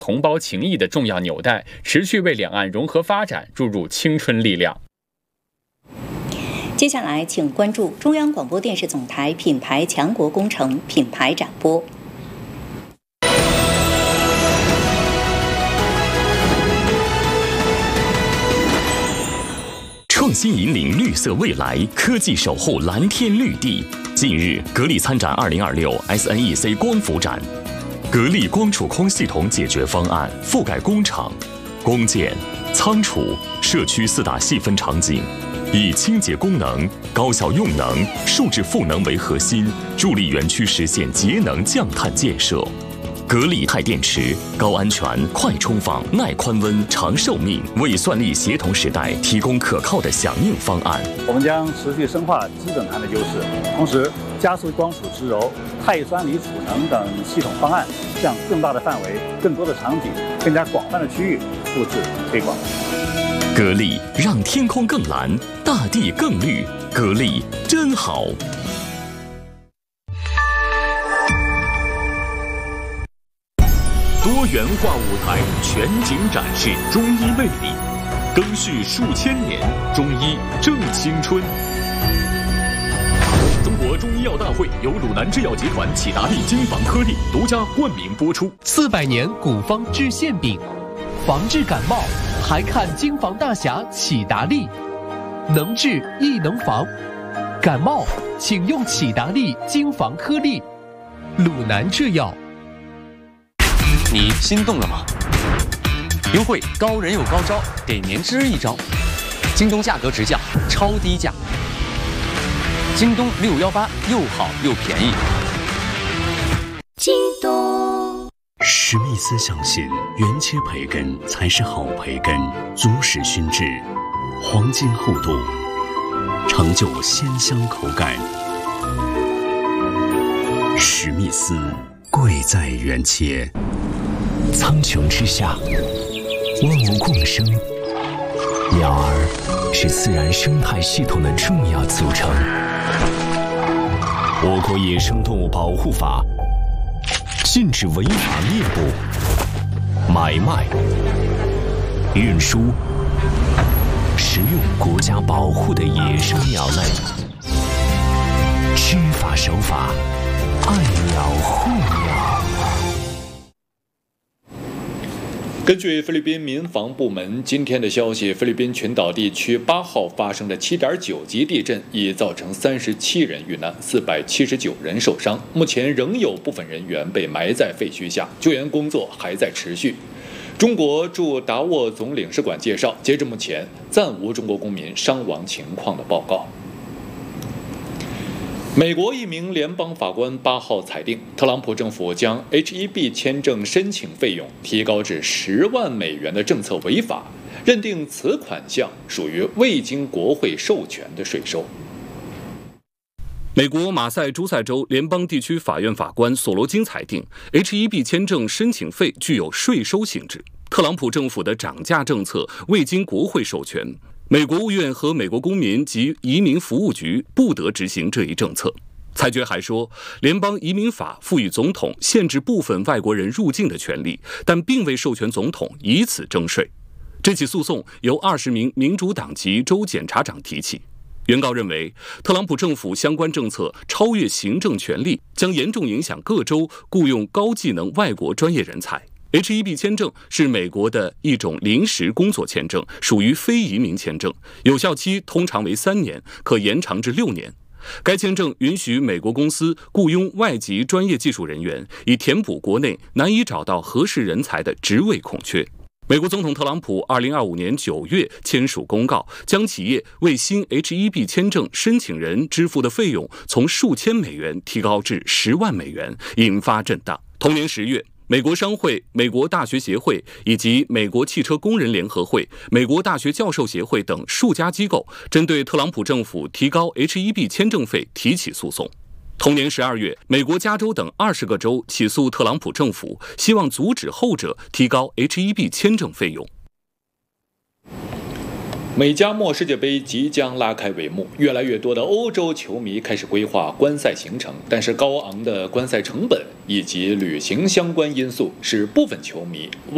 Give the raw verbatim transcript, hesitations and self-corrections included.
同胞情谊的重要纽带，持续为两岸融合发展注入青春力量。 接下来，请关注中央广播电视总台品牌强国工程品牌展播。 创新引领绿色未来，科技守护蓝天绿地。近日，格力参展二零二六 S N E C 光伏展，格力光储空系统解决方案覆盖工厂、工建、仓储、社区四大细分场景，以清洁功能、高效用能、数字赋能为核心，助力园区实现节能降碳建设。格力钛电池高安全、快充放、耐宽温、长寿命，为算力协同时代提供可靠的响应方案。 我们将持续深化基本盘的优势，同时加速光储直柔、钛酸锂储能等系统方案向更大的范围、更多的场景、更加广泛的区域复制推广。 格力让天空更蓝，大地更绿。格力真好。 多元化舞台全景展示中医魅力，更续数千年，中医正青春。中国中医药大会由鲁南制药集团启达利金防颗粒独家冠名播出。 四百年古方治馅饼，防治感冒还看金防大侠启达利，能治亦能防。感冒请用启达利金防颗粒。鲁南制药。 你心动了吗？优惠高人有高招，给年轻人一招。京东价格直降，超低价。京东六幺八又好又便宜。 京东。 史密斯相信，原切培根才是好培根，足史熏制，黄金厚度，成就鲜香口感。史密斯贵在原切。 苍穹之下，万物共生，鸟儿是自然生态系统的重要组成。我国野生动物保护法禁止违法猎捕、买卖、运输、食用国家保护的野生鸟类。知法守法，爱鸟护鸟。 根据菲律宾民防部门今天的消息，菲律宾群岛地区八号发生的 七点九 级地震已造成三十七人遇难，四百七十九人受伤。目前仍有部分人员被埋在废墟下，救援工作还在持续。中国驻达沃总领事馆介绍，截至目前暂无中国公民伤亡情况的报告。美国一名联邦法官八号裁定，特朗普政府将 H 一 B 签证申请费用提高至十万美元的政策违法，认定此款项属于未经国会授权的税收。美国马赛诸塞州联邦地区法院法官索罗金裁定 ，H 一 B 签证申请费具有税收性质，特朗普政府的涨价政策未经国会授权。美国务院和美国公民及移民服务局不得执行这一政策。裁决还说，联邦移民法赋予总统限制部分外国人入境的权利，但并未授权总统以此征税。这起诉讼由二十名民主党籍州检察长提起。原告认为，特朗普政府相关政策超越行政权力，将严重影响各州雇用高技能外国专业人才。H 一 B 签证是美国的一种临时工作签证，属于非移民签证，有效期通常为三年，可延长至六年。该签证允许美国公司雇佣外籍专业技术人员，以填补国内难以找到合适人才的职位空缺。美国总统特朗普二零二五年九月签署公告，将企业为新 H 一 B 签证申请人支付的费用从数千美元提高至十万美元，引发震荡。同年十月，美国商会、美国大学协会以及美国汽车工人联合会、美国大学教授协会等数家机构针对特朗普政府提高 H 一 B 签证费提起诉讼。同年十二月，美国加州等二十个州起诉特朗普政府，希望阻止后者提高 H 一 B 签证费用。美加墨世界杯即将拉开帷幕，越来越多的欧洲球迷开始规划观赛行程，但是高昂的观赛成本以及旅行相关因素使部分球迷